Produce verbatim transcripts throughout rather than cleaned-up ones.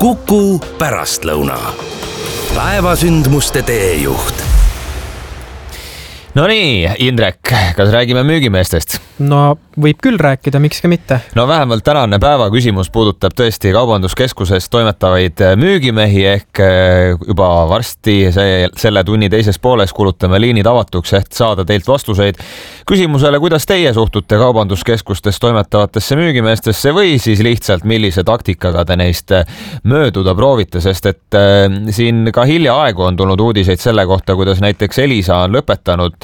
Kuku pärastlõuna. Päevasündmuste teejuht. No nii, Indrek, kas räägime müügimeestest? No võib küll rääkida, miks ka mitte. No vähemalt tänane päeva küsimus puudutab tõesti kaubanduskeskuses toimetavaid müügimehi ehk juba varsti see, selle tunni teises pooles kulutame liinid avatuks, et saada teilt vastuseid küsimusele, kuidas teie suhtute kaubanduskeskustes toimetavatesse müügimeestesse või siis lihtsalt millise taktikaga te neist mööduda proovite, sest et siin ka hiljaaegu on tulnud uudiseid selle kohta, kuidas näiteks Elisa on lõpetanud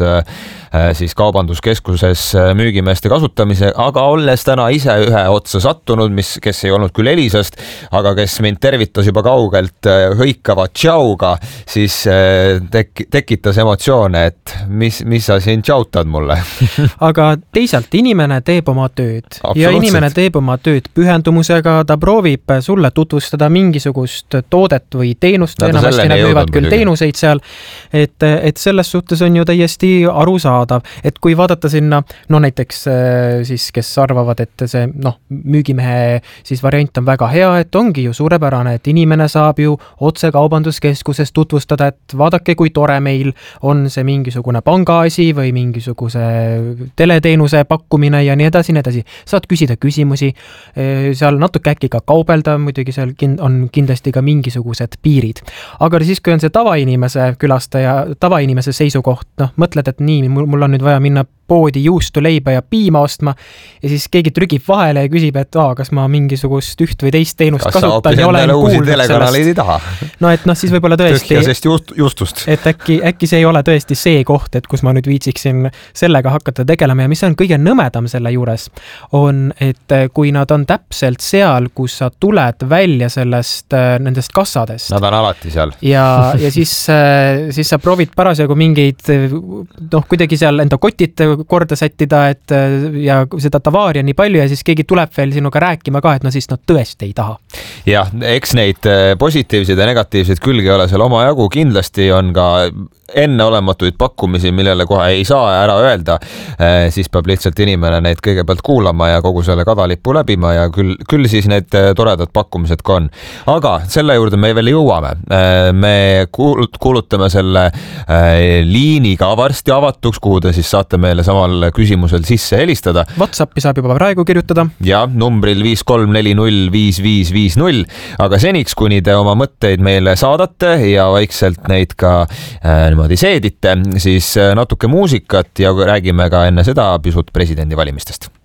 siis kaubanduskeskuses müügimeeste kasutamise, aga olles täna ise ühe otsa sattunud, mis, kes ei olnud küll Elisast, aga kes mind tervitas juba kaugelt hõikava tšauga, siis tek, tekitas emotsioone, et mis, mis sa siin tšautad mulle. Aga teisalt inimene teeb oma tööd ja inimene teeb oma tööd pühendumusega, ta proovib sulle tutvustada mingisugust toodet või teenust, no, enamasti nad müüvad küll teenuseid seal, et, et selles suhtes on ju täiesti arusaadav, et kui vaadata sinna, no näiteks siis, kes arvavad, et see noh, müügimehe siis variant on väga hea, et ongi ju suurepärane, et inimene saab ju otse kaubanduskeskuses tutvustada, et vaadake, kui tore meil on see mingisugune pangaasi või mingisuguse teleteenuse pakkumine ja nii edasi, nii edasi. Saad küsida küsimusi, seal natuke äkki ka kaubelda, muidugi seal on kindlasti ka mingisugused piirid. Aga siis, kui on see tavainimese külastaja, tavainimese seisukoht, noh, mõtled, et nii, mul on nüüd vaja minna poodi juustu, leiba ja piima ostma ja siis keegi trügib vahele ja küsib, et aa, kas ma mingisugust üht või teist teenust kas kasutan ja olen kuulnud sellest. No et noh, siis võib-olla tõesti, just, justust. et äkki, äkki see ei ole tõesti see koht, et kus ma nüüd viitsiksin sellega hakata tegelema ja mis on kõige nõmedam selle juures, on, et kui nad on täpselt seal, kus sa tuled välja sellest, nendest kassadest. Nad on alati seal. Ja, ja siis, siis sa proovid parasjagu mingeid, noh, kuidagi seal enda kotid korda sättida, et ja seda tavaari on nii palju ja siis keegi tuleb veel sinuga rääkima ka, et no siis nad tõesti ei taha. Jah, eks neid positiivseid ja negatiivseid külgi ole seal oma jagu, kindlasti on ka enneolematuid pakkumisi, millele kohe ei saa ära öelda, siis peab lihtsalt inimene neid kõigepealt kuulama ja kogu selle kadalipu läbima ja küll, küll siis need toredad pakkumised ka on. Aga selle juurde me veel jõuame. Me kuulutame selle liini ka varsti avatuks, kuhu te siis saate meile samal küsimusel sisse helistada. WhatsAppi saab juba praegu kirjutada. Ja, numbril viis kolm neli null viis viis viis null, aga seniks, kuni te oma mõtteid meile saadate ja vaikselt neid ka niimoodi seedite, siis natuke muusikat ja räägime ka enne seda pisut presidendi valimistest.